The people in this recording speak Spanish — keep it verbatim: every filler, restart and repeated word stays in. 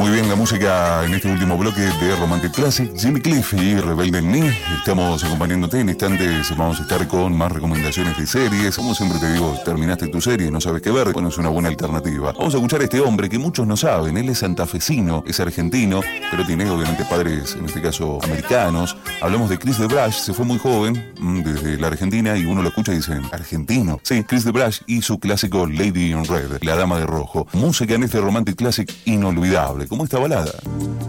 Muy bien, la música en este último bloque de Romantic Classic, Jimmy Cliff y Rebelde en mí. Estamos acompañándote en instantes, vamos a estar con más recomendaciones de series. Como siempre te digo, terminaste tu serie y no sabes qué ver, bueno, es una buena alternativa. Vamos a escuchar a este hombre que muchos no saben, él es santafesino, es argentino, pero tiene obviamente padres, en este caso, americanos. Hablamos de Chris DeBrush, se fue muy joven, desde la Argentina, y uno lo escucha y dice, ¿argentino? Sí, Chris DeBrush y su clásico Lady in Red, La Dama de Rojo. Música en este Romantic Classic inolvidable, como esta balada.